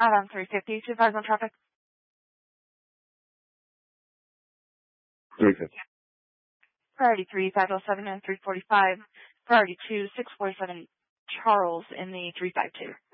350, 25 on traffic. 350. Priority 3, 507 and 345. Priority 2, 647 Charles in the 352.